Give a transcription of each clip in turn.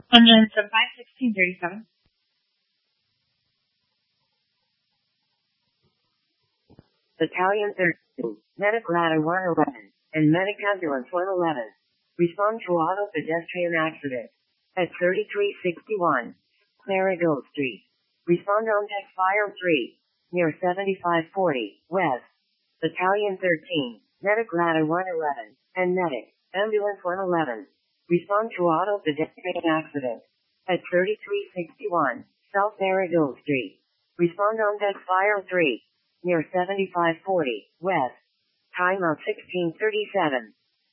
Engine 751637. Battalion 13, Medic Ladder 111, and Medic Ambulance 111. Respond to auto pedestrian accident at 3361 Marigold Street. Respond on deck fire 3 near 7540 West. Battalion 13, Medic Ladder 111, and Medic Ambulance 111. Respond to auto pedestrian accident at 3361 South Marigold Street. Respond on deck fire 3 near 7540 West. Timeout 1637.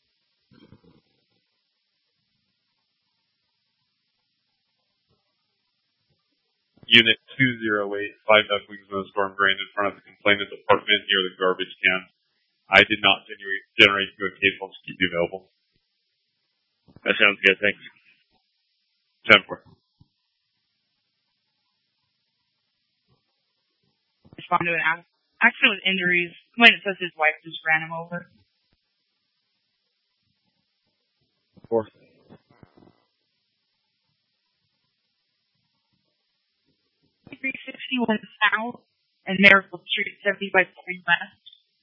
Unit 208, 5 ducklings in a storm drain in front of the complainant's apartment near the garbage can. I did not generate good case. I'll just keep you available. That sounds good, thanks. 10-4. Respond to an accident with injuries. Complainant says his wife just ran him over. 4. 361 South and Marigold Street, 7540 West.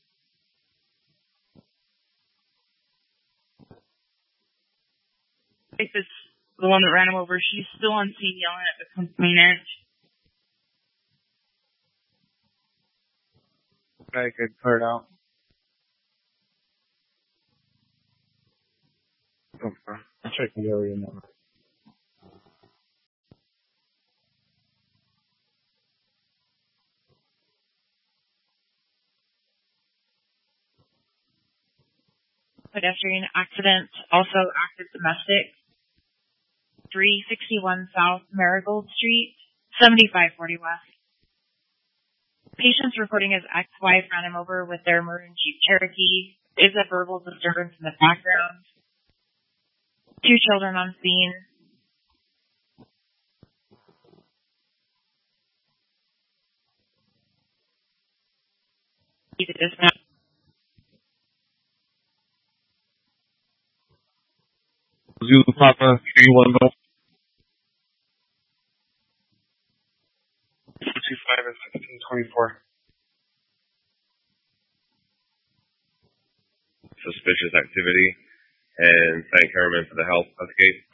Wife is the one that ran him over. She's still on scene yelling at the complainant. Okay, good. Cleared out. Okay. I'll check the area now. Pedestrian accident, also active domestic. 361 South Marigold Street, 7540 West. Patients reporting his ex-wife ran him over with their maroon Jeep Cherokee. Is a verbal disturbance in the background. 2 children on scene. He did not. Zulu Papa 310. 25 and 1624. Suspicious activity, and thank Herman for the help. Escape.